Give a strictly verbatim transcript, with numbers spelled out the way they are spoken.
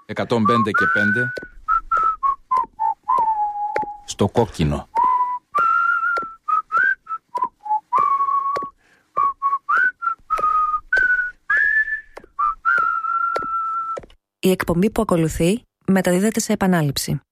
εκατόν πέντε και πέντε στο κόκκινο. Η εκπομπή που ακολουθεί μεταδίδεται σε επανάληψη.